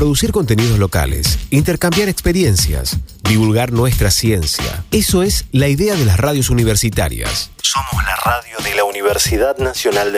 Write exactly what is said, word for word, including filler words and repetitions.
producir contenidos locales, intercambiar experiencias, divulgar nuestra ciencia. Eso es la idea de las radios universitarias. Somos la radio de la Universidad Nacional de